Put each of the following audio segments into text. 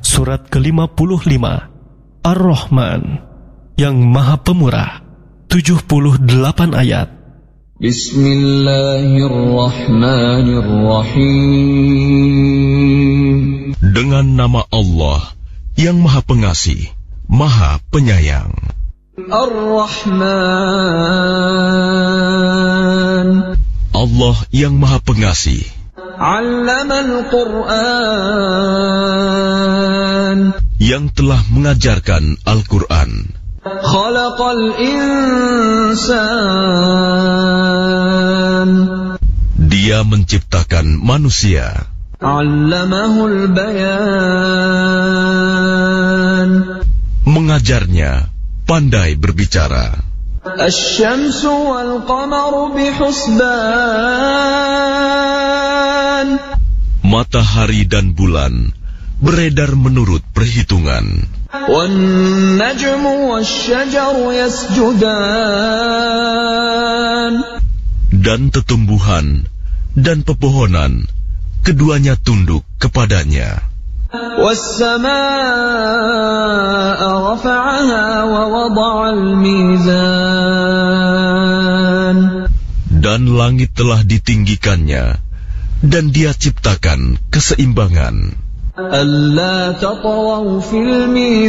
Surat ke-55 Ar-Rahman, yang Maha Pemurah, 78 ayat. Bismillahirrahmanirrahim. Dengan nama Allah yang Maha Pengasih, Maha Penyayang. Ar-Rahman, Allah yang Maha Pengasih. 'Allamal Qur'an, yang telah mengajarkan Al-Quran. Khalaqal insan, Dia menciptakan manusia. 'Allamahul bayan, Mengajarnya pandai berbicara. Asy-syamsu wal qamaru bihusban, Matahari dan bulan beredar menurut perhitungan. wan najmu wasy-syajaru yasjudan, Dan tetumbuhan dan pepohonan keduanya tunduk kepadanya. was-samaa'a rafa'aha wa wada'al mizan, Dan langit telah ditinggikannya, dan Dia ciptakan keseimbangan. alla tatghaw fil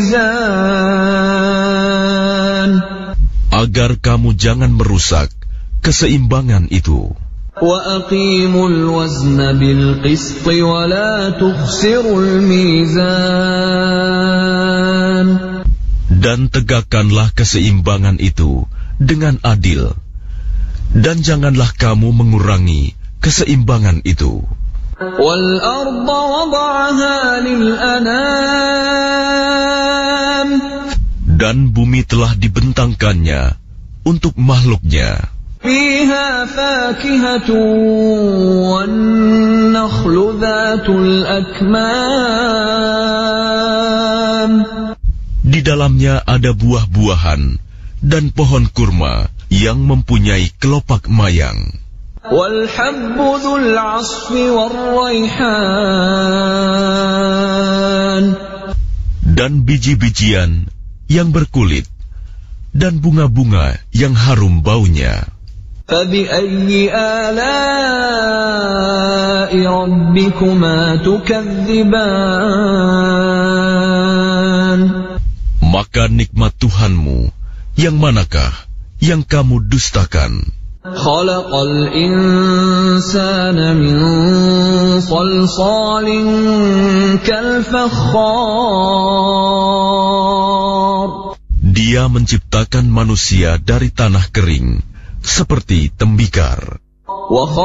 mizan, Agar kamu jangan merusak keseimbangan itu. wa aqimul wazna bil qisti wa la tukhsirul mizan, Dan tegakkanlah keseimbangan itu dengan adil, dan janganlah kamu mengurangi keseimbangan itu. wal arda wada'aha lil anam, dan Dan bumi telah dibentangkannya untuk makhluknya. fiha fakihatun wan nakhlu dhatul akmam, Di dalamnya ada buah-buahan dan pohon kurma yang mempunyai kelopak mayang. wal habbu dhul 'asfi war raihan, Dan biji-bijian yang berkulit, dan bunga-bunga yang harum baunya. فبأي آلاء ربكما تكذبان, Maka nikmat Tuhanmu, yang manakah yang kamu dustakan? خلق الإنسان من صلصال كالفخار, Dia menciptakan manusia dari tanah kering, seperti tembikar.